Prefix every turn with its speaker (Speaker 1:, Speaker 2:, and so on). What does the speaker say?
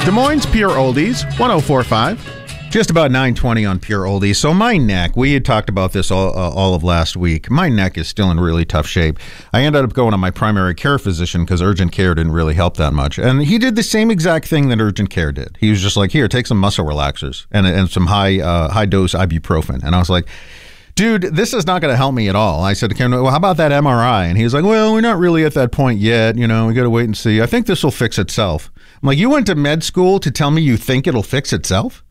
Speaker 1: Des Moines Pure Oldies, 104.5. Just about 9:20 on Pure Oldies. So my neck, we had talked about this all of last week. My neck is still in really tough shape. I ended up going to my primary care physician because urgent care didn't really help that much. And he did the same exact thing that urgent care did. He was just like, here, take some muscle relaxers and some high dose ibuprofen. And I was like, dude, this is not going to help me at all. I said to him, well, how about that MRI? And he was like, well, we're not really at that point yet. We got to wait and see. I think this will fix itself. I'm like, you went to med school to tell me you think it'll fix itself?